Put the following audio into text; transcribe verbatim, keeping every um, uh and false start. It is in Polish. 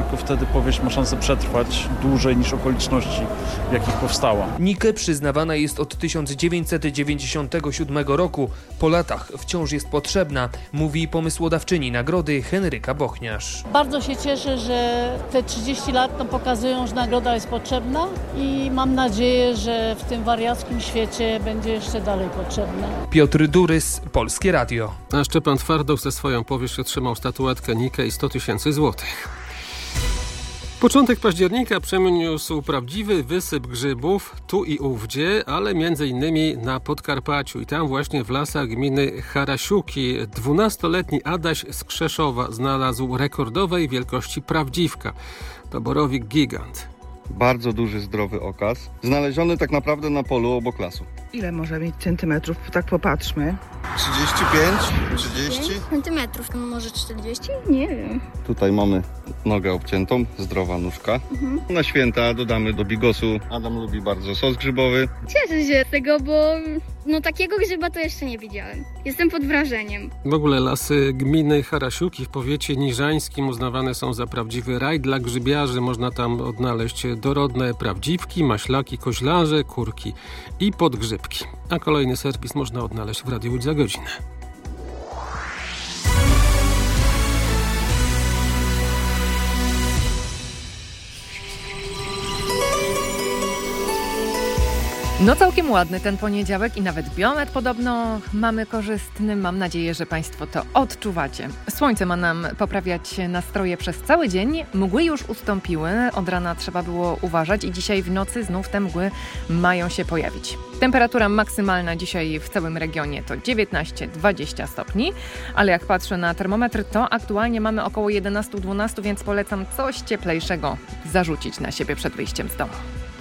tylko wtedy powieść ma szansę przetrwać dłużej niż okoliczności, w jakich powstała. Nike przyznawana jest od tysiąc dziewięćset dziewięćdziesiątego siódmego roku. Po latach wciąż jest potrzebna, mówi pomysłodawczyni nagrody Henryka Bochniarz. Bardzo się cieszę, że te trzydzieści lat no, pokazują, że nagroda jest potrzebna i mam nadzieję, że w tym wariackim świecie będzie jeszcze dalej potrzebna. Piotr Durys, Polskie Radio. A Szczepan Twardoch ze swoją powieść otrzymał statuetkę Nike i sto tysięcy złotych. Początek października przyniósł prawdziwy wysyp grzybów tu i ówdzie, ale między innymi na Podkarpaciu i tam właśnie w lasach gminy Harasiuki dwunastoletni Adaś z Krzeszowa znalazł rekordowej wielkości prawdziwka. To borowik gigant. Bardzo duży, zdrowy okaz. Znaleziony tak naprawdę na polu obok lasu. Ile może mieć centymetrów? Tak popatrzmy. trzydzieści pięć, trzydzieści. Centymetrów, może czterdzieści? Nie wiem. Tutaj mamy nogę obciętą, zdrowa nóżka. Mhm. Na święta dodamy do bigosu. Adam lubi bardzo sos grzybowy. Cieszę się z tego, bo no takiego grzyba to jeszcze nie widziałem. Jestem pod wrażeniem. W ogóle lasy gminy Harasiuki w powiecie niżańskim uznawane są za prawdziwy raj dla grzybiarzy. Można tam odnaleźć dorodne prawdziwki, maślaki, koźlarze, kurki i podgrzybki. A kolejny serwis można odnaleźć w Radiu Łódź za godzinę. No całkiem ładny ten poniedziałek i nawet biometr podobno mamy korzystny. Mam nadzieję, że Państwo to odczuwacie. Słońce ma nam poprawiać nastroje przez cały dzień. Mgły już ustąpiły, od rana trzeba było uważać i dzisiaj w nocy znów te mgły mają się pojawić. Temperatura maksymalna dzisiaj w całym regionie to dziewiętnaście dwadzieścia stopni, ale jak patrzę na termometr, to aktualnie mamy około jedenaście dwanaście, więc polecam coś cieplejszego zarzucić na siebie przed wyjściem z domu.